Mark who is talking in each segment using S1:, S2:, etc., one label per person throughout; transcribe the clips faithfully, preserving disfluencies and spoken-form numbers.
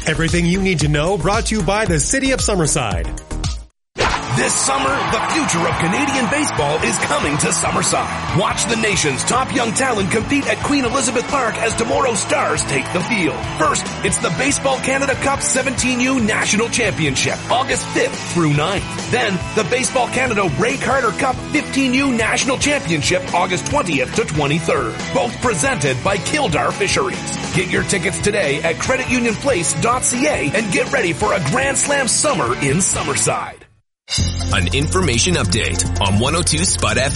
S1: Everything you need to know brought to you by the City of Summerside.
S2: This summer, the future of Canadian baseball is coming to Summerside. Watch the nation's top young talent compete at Queen Elizabeth Park as tomorrow's stars take the field. First, it's the Baseball Canada Cup seventeen U National Championship, August fifth through ninth. Then, the Baseball Canada Ray Carter Cup fifteen U National Championship, August twentieth to twenty-third. Both presented by Kildare Fisheries. Get your tickets today at credit union place dot c a and get ready for a Grand Slam summer in Summerside.
S3: An information update on one oh two Spud F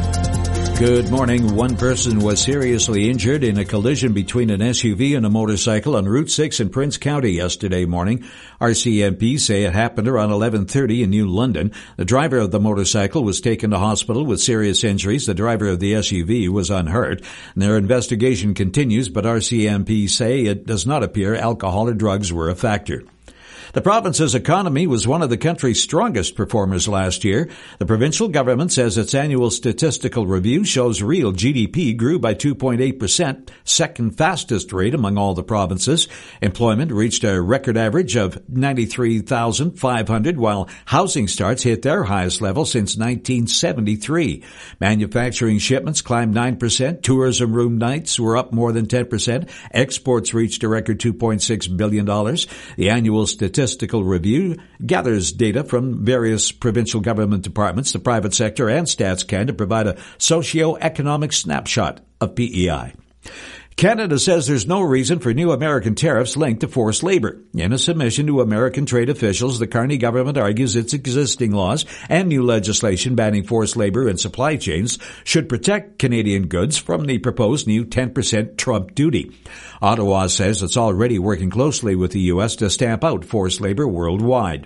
S3: M.
S4: Good morning. One person was seriously injured in a collision between an S U V and a motorcycle on Route six in Prince County yesterday morning. R C M P say it happened around eleven thirty in New London. The driver of the motorcycle was taken to hospital with serious injuries. The driver of the S U V was unhurt. Their investigation continues, but R C M P say it does not appear alcohol or drugs were a factor. The province's economy was one of the country's strongest performers last year. The provincial government says its annual statistical review shows real G D P grew by two point eight percent, second fastest rate among all the provinces. Employment reached a record average of ninety-three thousand five hundred, while housing starts hit their highest level since nineteen seventy-three. Manufacturing shipments climbed nine percent. Tourism room nights were up more than ten percent. Exports reached a record two point six billion dollars. The annual statistical Statistical Review gathers data from various provincial government departments, the private sector, and StatsCan to provide a socio-economic snapshot of P E I. Canada says there's no reason for new American tariffs linked to forced labor. In a submission to American trade officials, the Carney government argues its existing laws and new legislation banning forced labor in supply chains should protect Canadian goods from the proposed new ten percent Trump duty. Ottawa says it's already working closely with the U S to stamp out forced labor worldwide.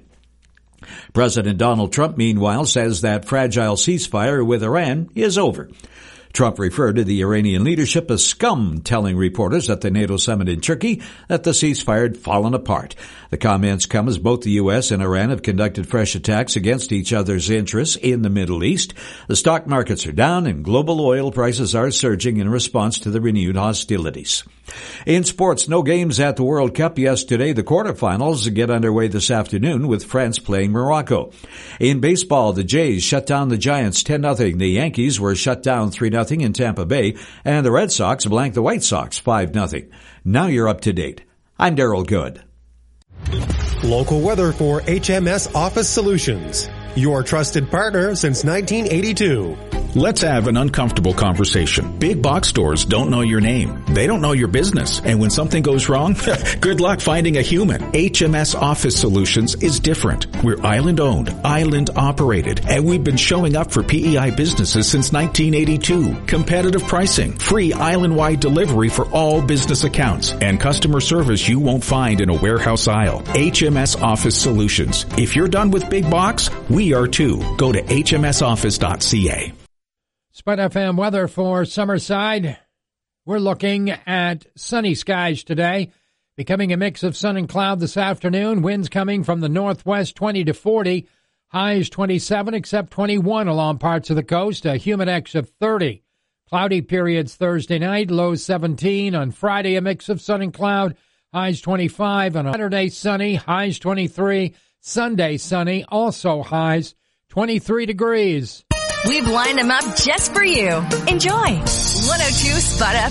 S4: President Donald Trump, meanwhile, says that fragile ceasefire with Iran is over. Trump referred to the Iranian leadership as scum, telling reporters at the NATO summit in Turkey that the ceasefire had fallen apart. The comments come as both the U S and Iran have conducted fresh attacks against each other's interests in the Middle East. The stock markets are down and global oil prices are surging in response to the renewed hostilities. In sports, no games at the World Cup yesterday. The quarterfinals get underway this afternoon with France playing Morocco. In baseball, the Jays shut down the Giants ten nothing. The Yankees were shut down three nothing in Tampa Bay, and the Red Sox blanked the White Sox five nothing. Now you're up to date. I'm Daryl Good.
S1: Local weather for H M S Office Solutions, your trusted partner since nineteen eighty-two.
S5: Let's have an uncomfortable conversation. Big box stores don't know your name. They don't know your business. And when something goes wrong, good luck finding a human. H M S Office Solutions is different. We're island owned, island operated, and we've been showing up for P E I businesses since nineteen eighty-two. Competitive pricing, free island-wide delivery for all business accounts, and customer service you won't find in a warehouse aisle. H M S Office Solutions. If you're done with big box, we are too. Go to h m s office dot c a.
S6: Spud F M weather for Summerside. We're looking at sunny skies today, becoming a mix of sun and cloud this afternoon. Winds coming from the northwest, twenty to forty. Highs twenty-seven, except twenty-one along parts of the coast. A humidex of thirty. Cloudy periods Thursday night, lows seventeen. On Friday, a mix of sun and cloud. Highs twenty-five. On Saturday, sunny. Highs twenty-three. Sunday, sunny. Also highs twenty-three degrees.
S7: We've lined them up just for you. Enjoy. one oh two Spud F M.